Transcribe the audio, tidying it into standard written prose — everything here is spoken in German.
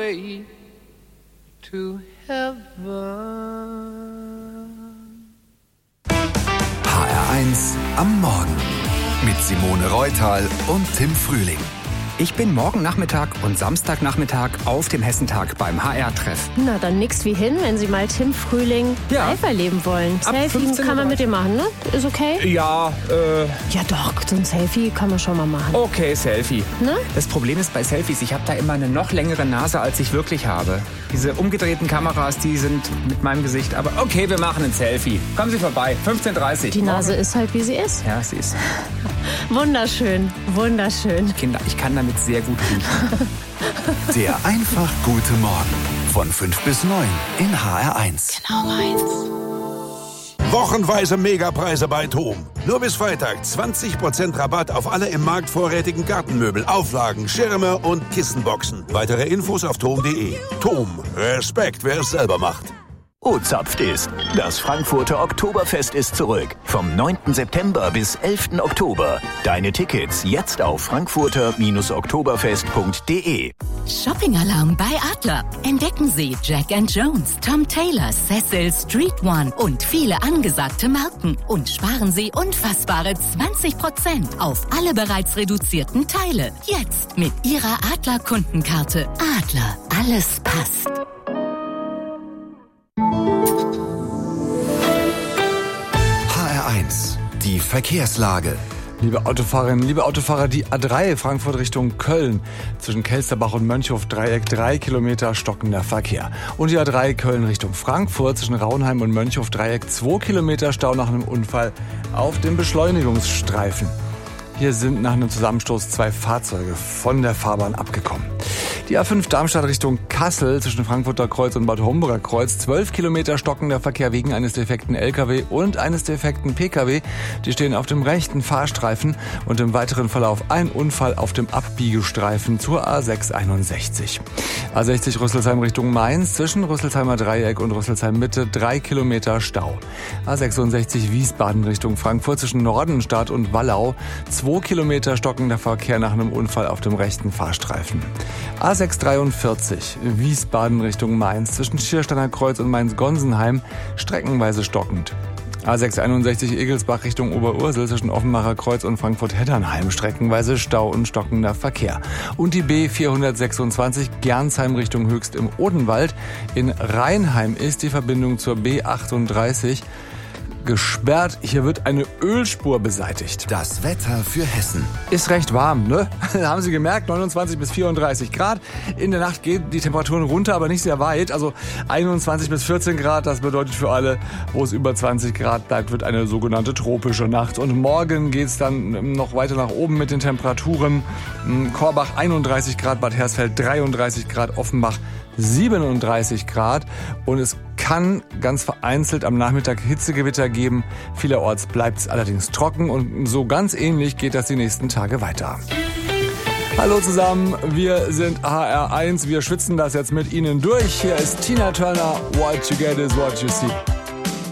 way to heaven. HR1 am Morgen mit Simone Reutal und Tim Frühling. Ich bin morgen Nachmittag und Samstagnachmittag auf dem Hessentag beim HR-Treff. Na, dann nix wie hin, wenn Sie mal Tim Frühling live erleben wollen. Selfie kann man mit dem machen, ne? Ist okay? Ja, Ja doch, so ein Selfie kann man schon mal machen. okay, Selfie. Ne? Das Problem ist bei Selfies, ich habe da immer eine noch längere Nase, als ich wirklich habe. Diese umgedrehten Kameras, die sind mit meinem Gesicht. Aber okay, wir machen ein Selfie. Kommen Sie vorbei, 15:30 Uhr. Die Nase ist halt, wie sie ist. Ja, sie ist. Wunderschön, wunderschön. Kinder, ich kann damit sehr gut riechen. Der einfach gute Morgen von 5 bis 9 in HR1. Genau meins. Wochenweise Megapreise bei TOM. Nur bis Freitag 20% Rabatt auf alle im Markt vorrätigen Gartenmöbel, Auflagen, Schirme und Kissenboxen. Weitere Infos auf tom.de. TOM. Respekt, wer es selber macht. O-Zapft ist. Das Frankfurter Oktoberfest ist zurück. Vom 9. September bis 11. Oktober. Deine Tickets jetzt auf frankfurter-oktoberfest.de. Shopping-Alarm bei Adler. Entdecken Sie Jack & Jones, Tom Taylor, Cecil, Street One und viele angesagte Marken. Und sparen Sie unfassbare 20% auf alle bereits reduzierten Teile. Jetzt mit Ihrer Adler-Kundenkarte. Adler, alles passt. HR1, die Verkehrslage. Liebe Autofahrerinnen, liebe Autofahrer, die A3 Frankfurt Richtung Köln. Zwischen Kelsterbach und Mönchhof-Dreieck 3 Kilometer stockender Verkehr. Und die A3 Köln Richtung Frankfurt zwischen Raunheim und Mönchhof-Dreieck 2 Kilometer Stau nach einem Unfall auf dem Beschleunigungsstreifen. Hier sind nach einem Zusammenstoß 2 Fahrzeuge von der Fahrbahn abgekommen. Die A5 Darmstadt Richtung Kassel zwischen Frankfurter Kreuz und Bad Homburger Kreuz. 12 Kilometer stockender Verkehr wegen eines defekten LKW und eines defekten PKW. Die stehen auf dem rechten Fahrstreifen und im weiteren Verlauf ein Unfall auf dem Abbiegestreifen zur A661. A60 Rüsselsheim Richtung Mainz zwischen Rüsselsheimer Dreieck und Rüsselsheim Mitte 3 Kilometer Stau. A66 Wiesbaden Richtung Frankfurt zwischen Nordenstadt und Wallau. 2 Kilometer stockender Verkehr nach einem Unfall auf dem rechten Fahrstreifen. A643 Wiesbaden Richtung Mainz zwischen Schiersteiner Kreuz und Mainz-Gonsenheim streckenweise stockend. A661 Egelsbach Richtung Oberursel zwischen Offenbacher Kreuz und Frankfurt-Heddernheim streckenweise Stau und stockender Verkehr. Und die B426 Gernsheim Richtung Höchst im Odenwald. In Rheinheim ist die Verbindung zur B38 gesperrt. Hier wird eine Ölspur beseitigt. Das Wetter für Hessen. Ist recht warm, ne? Haben Sie gemerkt, 29 bis 34 Grad. In der Nacht gehen die Temperaturen runter, aber nicht sehr weit. Also 21 bis 14 Grad, das bedeutet für alle, wo es über 20 Grad bleibt, wird eine sogenannte tropische Nacht. Und morgen geht's dann noch weiter nach oben mit den Temperaturen. Korbach 31 Grad, Bad Hersfeld 33 Grad, Offenbach 37 Grad. Und es kann ganz vereinzelt am Nachmittag Hitzegewitter geben. Vielerorts bleibt es allerdings trocken und so ganz ähnlich geht das die nächsten Tage weiter. Hallo zusammen, wir sind HR1, wir schwitzen das jetzt mit Ihnen durch. Hier ist Tina Turner, What You Get Is What You See.